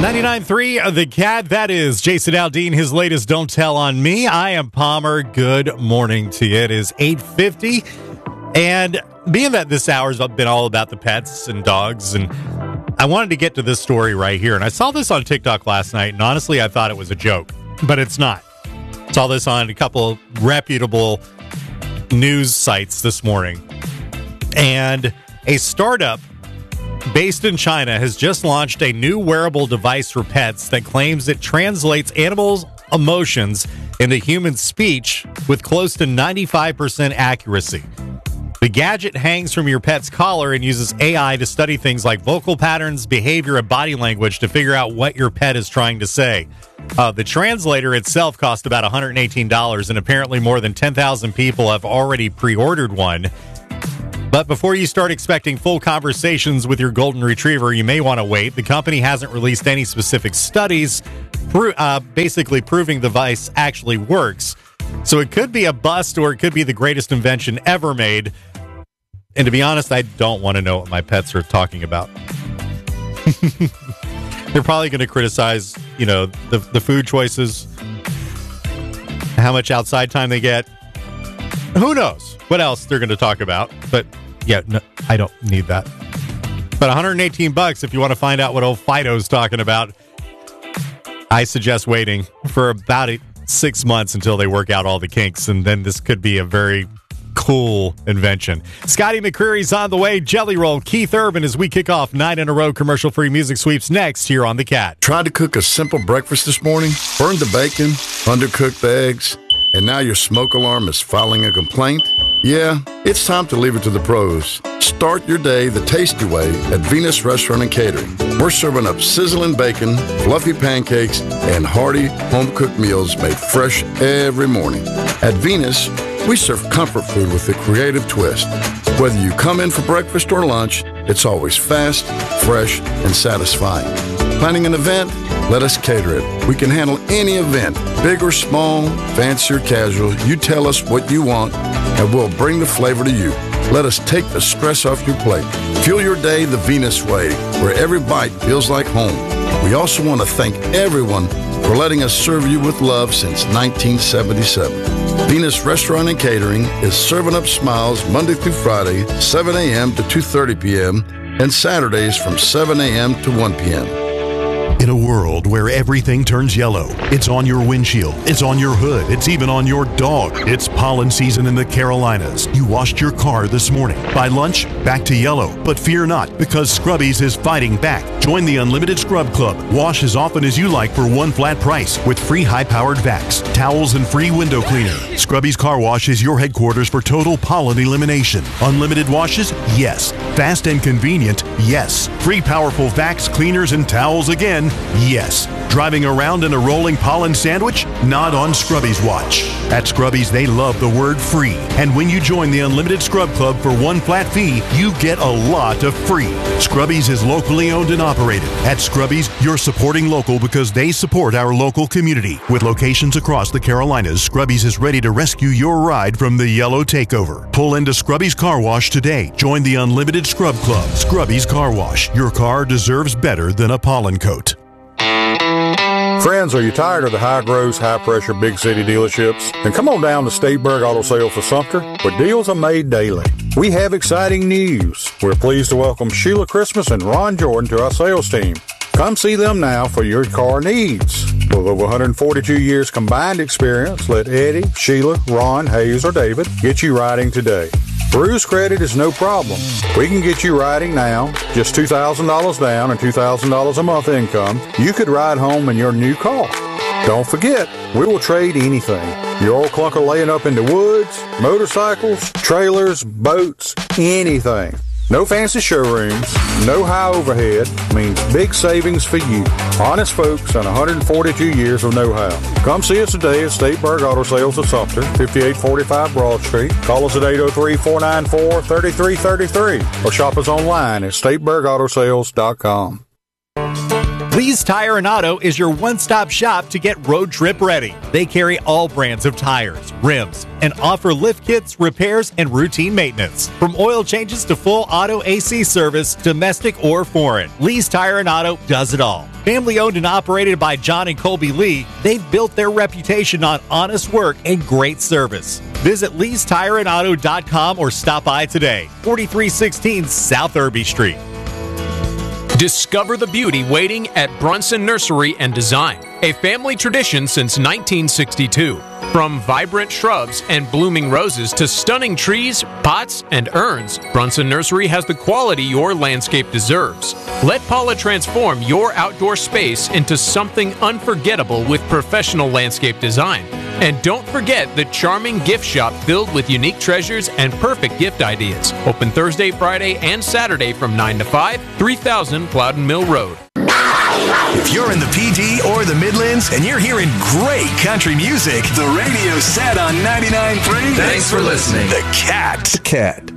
99.3 The Cat, that is Jason Aldean, his latest Don't Tell on Me. I am Palmer. Good morning to you. It is 8:50, and being that this hour's been all about the pets and dogs, and I wanted to get to this story right here, and I saw this on TikTok last night, and honestly, I thought it was a joke, but it's not. I saw this on a couple of reputable news sites this morning, and a startup based in China has just launched a new wearable device for pets that claims it translates animals' emotions into human speech with close to 95% accuracy. The gadget hangs from your pet's collar and uses AI to study things like vocal patterns, behavior, and body language to figure out what your pet is trying to say. The translator itself cost about $118, and apparently more than 10,000 people have already pre-ordered one. But before you start expecting full conversations with your golden retriever, you may want to wait. The company hasn't released any specific studies basically proving the device actually works. So it could be a bust, or it could be the greatest invention ever made. And to be honest, I don't want to know what my pets are talking about. They're probably going to criticize, the food choices, how much outside time they get. Who knows what else they're going to talk about? But yeah, no, I don't need that. But $118 if you want to find out what old Fido's talking about. I suggest waiting for about 6 months until they work out all the kinks, and then this could be a very cool invention. Scotty McCreery's on the way. Jelly Roll, Keith Urban, as we kick off 9 in a row commercial-free music sweeps next here on The Cat. Tried to cook a simple breakfast this morning, burned the bacon, undercooked the eggs, and now your smoke alarm is filing a complaint? Yeah, it's time to leave it to the pros. Start your day the tasty way at Venus Restaurant and Catering. We're serving up sizzling bacon, fluffy pancakes, and hearty home-cooked meals made fresh every morning. At Venus, we serve comfort food with a creative twist. Whether you come in for breakfast or lunch, it's always fast, fresh, and satisfying. Planning an event? Let us cater it. We can handle any event, big or small, fancy or casual. You tell us what you want, and we'll bring the flavor to you. Let us take the stress off your plate. Fuel your day the Venus way, where every bite feels like home. We also want to thank everyone for letting us serve you with love since 1977. Venus Restaurant and Catering is serving up smiles Monday through Friday, 7 a.m. to 2:30 p.m., and Saturdays from 7 a.m. to 1 p.m. In a world where everything turns yellow, it's on your windshield, it's on your hood, it's even on your dog. It's pollen season in the Carolinas. You washed your car this morning. By lunch, back to yellow. But fear not, because Scrubbies is fighting back. Join the Unlimited Scrub Club. Wash as often as you like for one flat price with free high-powered vacs, towels, and free window cleaner. Scrubbies Car Wash is your headquarters for total pollen elimination. Unlimited washes? Yes. Fast and convenient? Yes. Free powerful vacs, cleaners, and towels again? Yes. Driving around in a rolling pollen sandwich? Not on Scrubbies watch. At Scrubbies, they love the word free. And when you join the Unlimited Scrub Club for one flat fee, you get a lot of free. Scrubbies is locally owned and operated. At Scrubbies, you're supporting local because they support our local community. With locations across the Carolinas, Scrubbies is ready to rescue your ride from the yellow takeover. Pull into Scrubbies Car Wash today. Join the Unlimited Scrub Club. Scrubbies Car Wash. Your car deserves better than a pollen coat. Friends, are you tired of the high-gross, high-pressure, big-city dealerships? Then come on down to Stateburg Auto Sales for Sumter, where deals are made daily. We have exciting news. We're pleased to welcome Sheila Christmas and Ron Jordan to our sales team. Come see them now for your car needs. With over 142 years combined experience, let Eddie, Sheila, Ron, Hayes, or David get you riding today. Bruce credit is no problem. We can get you riding now. Just $2,000 down and $2,000 a month income. You could ride home in your new car. Don't forget, we will trade anything. Your old clunker laying up in the woods, motorcycles, trailers, boats, anything. No fancy showrooms, no high overhead means big savings for you. Honest folks and 142 years of know-how. Come see us today at Stateburg Auto Sales of Sumter, 5845 Broad Street. Call us at 803-494-3333 or shop us online at stateburgautosales.com. Lee's Tire and Auto is your one-stop shop to get road trip ready. They carry all brands of tires, rims, and offer lift kits, repairs, and routine maintenance. From oil changes to full auto AC service, domestic or foreign, Lee's Tire and Auto does it all. Family owned and operated by John and Colby Lee, they've built their reputation on honest work and great service. Visit leestireandauto.com or stop by today, 4316 South Irby Street. Discover the beauty waiting at Brunson Nursery and Design, a family tradition since 1962. From vibrant shrubs and blooming roses to stunning trees, pots, and urns, Brunson Nursery has the quality your landscape deserves. Let Paula transform your outdoor space into something unforgettable with professional landscape design. And don't forget the charming gift shop filled with unique treasures and perfect gift ideas. Open Thursday, Friday, and Saturday from 9 to 5, 3000 Plowden Mill Road. If you're in the PD or the Midlands and you're hearing great country music, the radio's set on 99.3. Thanks for listening. The Cat.